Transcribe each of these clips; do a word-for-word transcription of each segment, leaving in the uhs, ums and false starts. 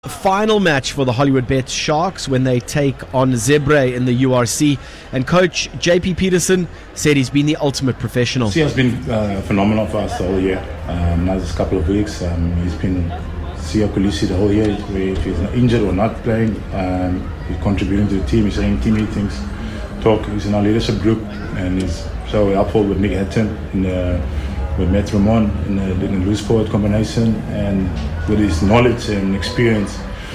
Final match for the Hollywoodbet Sharks when they take on Zebre in the U R C, and coach J P Peterson said he's been the ultimate professional. He has been uh, phenomenal for us the whole year. Um, now this couple of weeks, um, he's been Siya Kolisi the whole year. If he's injured or not playing, um, he's contributing to the team. He's saying team meetings, talk. He's in our leadership group, and he's so helpful with Nick Hatton in the, with Matt Ramon in the, in the loose forward combination, and with his knowledge and experience,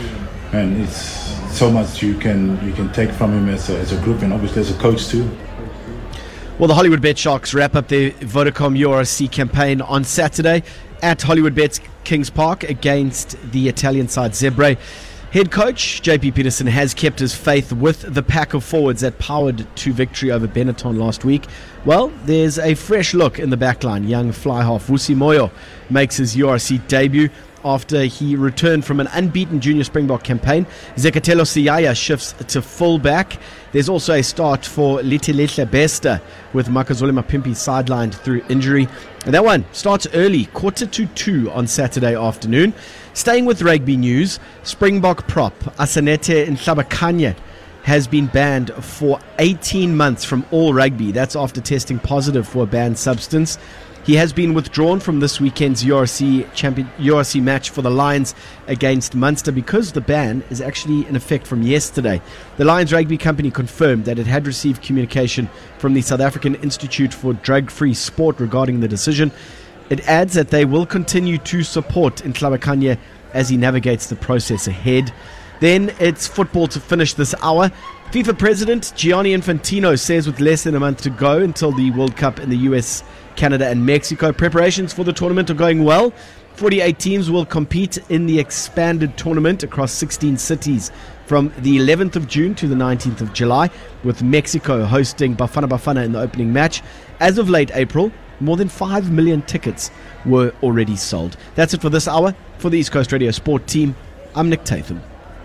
and it's so much you can you can take from him as a, as a group, and obviously as a coach too. Well, the Hollywoodbet Sharks wrap up their Vodacom U R C campaign on Saturday at Hollywoodbet Kings Park against the Italian side Zebre. Head coach J P Peterson has kept his faith with the pack of forwards that powered to victory over Benetton last week. Well, there's a fresh look in the backline. Young fly half Vusi Moyo makes his U R C debut after he returned from an unbeaten junior Springbok campaign. Zekatelo Siyaya shifts to fullback. There's also a start for Litelehle Bester with Makazole Mapimpi sidelined through injury. And that one starts early, quarter to two on Saturday afternoon. Staying with rugby news, Springbok prop Asanete Nhlabakanye has been banned for eighteen months from all rugby. That's after testing positive for a banned substance. He has been withdrawn from this weekend's U R C champion U R C match for the Lions against Munster because the ban is actually in effect from yesterday. The Lions Rugby Company confirmed that it had received communication from the South African Institute for Drug-Free Sport regarding the decision. It adds that they will continue to support Nhlabakanye as he navigates the process ahead. Then it's football to finish this hour. FIFA President Gianni Infantino says with less than a month to go until the World Cup in the U S, Canada and Mexico, preparations for the tournament are going well. forty-eight teams will compete in the expanded tournament across sixteen cities from the eleventh of June to the nineteenth of July, with Mexico hosting Bafana Bafana in the opening match. As of late April, more than five million tickets were already sold. That's it for this hour. For the East Coast Radio Sport team, I'm Nick Tatham.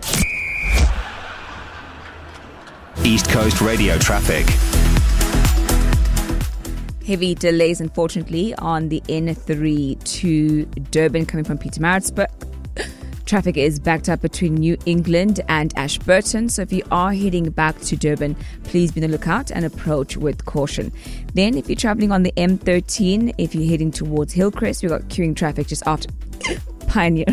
East Coast Radio traffic. Heavy delays, unfortunately, on the N three to Durban coming from Pietermaritzburg. Traffic is backed up between New England and Ashburton. So if you are heading back to Durban, please be on the lookout and approach with caution. Then if you're traveling on the M thirteen, if you're heading towards Hillcrest, we've got queuing traffic just after Pioneer.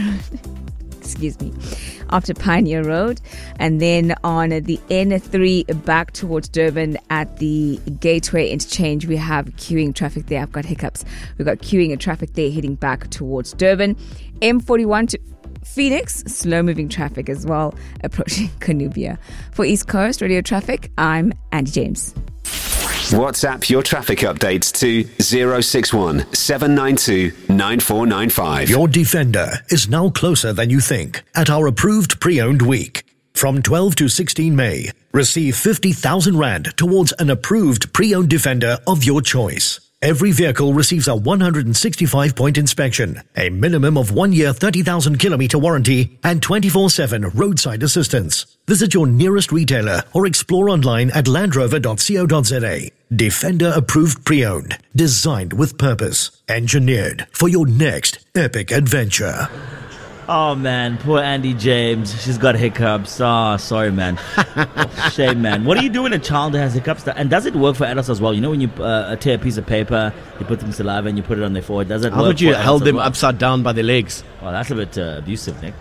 Excuse me. After Pioneer Road, and then on the N three back towards Durban at the Gateway Interchange, we have queuing traffic there. I've got hiccups. We've got queuing and traffic there heading back towards Durban. M forty-one to Phoenix, slow moving traffic as well, approaching Canubia. For East Coast Radio Traffic, I'm Andy James. WhatsApp your traffic updates to zero six one seven nine two nine four nine five. Your Defender is now closer than you think at our approved pre-owned week. From twelve to sixteen May, receive fifty thousand rand towards an approved pre-owned Defender of your choice. Every vehicle receives a one hundred sixty-five point inspection, a minimum of one year thirty thousand kilometer warranty, and twenty-four seven roadside assistance. Visit your nearest retailer or explore online at landrover dot co dot za. Defender approved pre-owned, designed with purpose, engineered for your next epic adventure. Oh man, poor Andy James. She's got hiccups. Oh, sorry, man. Oh, shame, man. What do you do when a child has hiccups? And does it work for adults as well? You know, when you uh, tear a piece of paper, you put some saliva and you put it on their forehead. Does it How work? How would you for hold them well? upside down by their legs? Oh, that's a bit uh, abusive, Nick.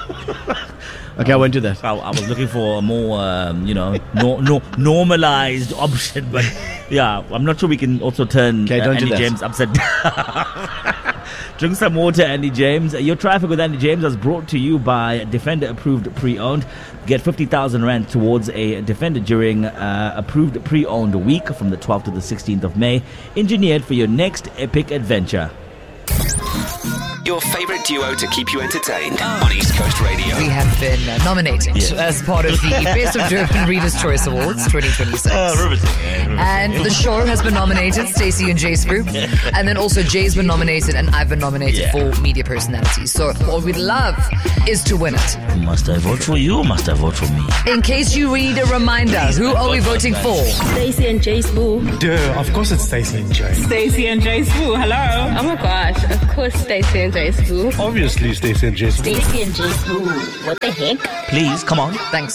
Okay, I won't do that. I, I was looking for a more, um, you know, no, no, normalized option, but yeah, I'm not sure we can also turn okay, uh, don't Andy do that. James upside down. Drink some water, Andy James. Your traffic with Andy James was brought to you by Defender Approved Pre-Owned. Get fifty thousand rand towards a Defender during uh, Approved Pre-Owned week from the twelfth to the sixteenth of May. Engineered for your next epic adventure. Your favourite duo to keep you entertained on East Coast Radio. We have been uh, nominated yes. as part of the Best of Durban Readers' Choice Awards twenty twenty-six. Uh, riveting, eh? Riveting. And the show has been nominated, Stacey and Jay's group. And then also Jay's been nominated and I've been nominated yeah. for media personalities. So what we'd love is to win it. Must I vote for you or must I vote for me? In case you read a reminder, who are we voting for? Stacey and Jay Spoo. Duh, of course it's Stacey and Jay. Stacey and Jay Spoo, hello. Oh my gosh, of course Stacey and Jay Spoo. Obviously Stacey and Jay Spoo. Stacey and Jay Spoo. What the heck? Please, come on. Thanks.